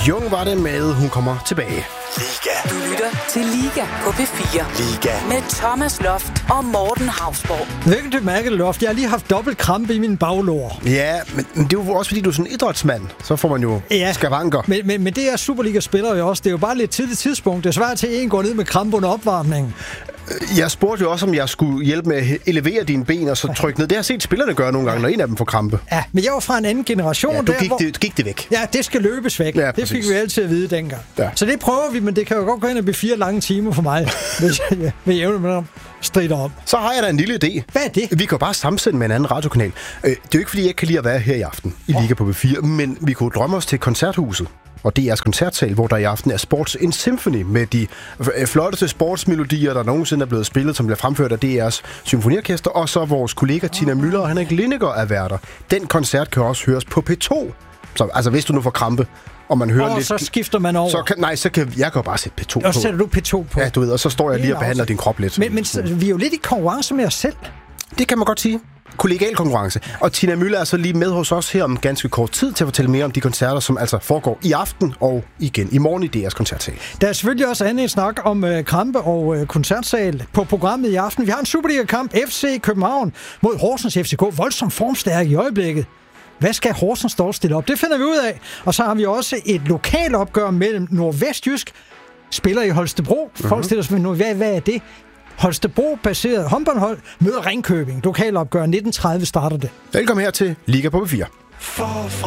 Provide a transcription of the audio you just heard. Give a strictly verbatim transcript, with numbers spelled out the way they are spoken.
Jung var det med, hun kommer tilbage. Liga. Du lytter til Liga på P fire. Liga. Med Thomas Loft og Morten Hausborg. Hvilken du mærker, Loft? Jeg har lige haft dobbelt krampe i min baglår. Ja, men det er jo også fordi, du er sådan en idrætsmand. Så får man jo ja. skavanker. Men, men, men det er Superliga-spillere jo også. Det er jo bare lidt tidligt tidspunkt. Det er svært til, at en går ned med krampe under opvarmningen. Jeg spurgte jo også, om jeg skulle hjælpe med at elevere dine ben og så trykke ned. Det har jeg set spillerne gøre nogle gange, når en af dem får krampe. Ja, men jeg var fra en anden generation. Ja, du der, gik, hvor... det, gik det væk. Ja, det skal løbes væk. Ja, det fik vi altid at vide dengang. Ja. Så det prøver vi, men det kan jo godt gå ind og blive fire lange timer for mig, hvis jeg med jævne med strider om. Så har jeg da en lille idé. Hvad er det? Vi kan jo bare samsende med en anden radiokanal. Det er jo ikke, fordi jeg ikke kan lide at være her i aften i Liga på P fire, men vi kunne drømme os til Koncerthuset og D R's koncertsal, hvor der i aften er Sports in Symphony med de flotteste sportsmelodier, der nogensinde er blevet spillet, som bliver fremført af D R's symfoniorkester, og så vores kollega Tina Müller og Henrik Lindegaard er værter. Den koncert kan også høres på P to. Så, altså, hvis du nu får krampe, og man hører og lidt... så skifter man over. Så kan, nej, så kan jeg kan jo bare sætte P to på. Og så sætter du P to på. Ja, du ved, og så står jeg lige og behandler din krop lidt. Men, men så, vi er jo lidt i konkurrence med os selv. Det kan man godt sige. Kollegial konkurrence. Og Tina Müller er så lige med hos os her om ganske kort tid til at fortælle mere om de koncerter, som altså foregår i aften og igen i morgen i D R's koncertsal. Der er selvfølgelig også andet snak om øh, krampe og øh, koncertsal på programmet i aften. Vi har en Superliga-kamp. F C København mod Horsens F C K. Voldsomt formstærk i øjeblikket. Hvad skal Horsens dog stille op? Det finder vi ud af. Og så har vi også et lokalt opgør mellem Nordvestjysk, spiller i Holstebro. Uh-huh. Folk stiller sig med, hvad, hvad er det? Holstebro-baseret håndboldhold møder Ringkøbing. Lokalopgør nitten tredive starter det. Velkommen her til Liga på P fire.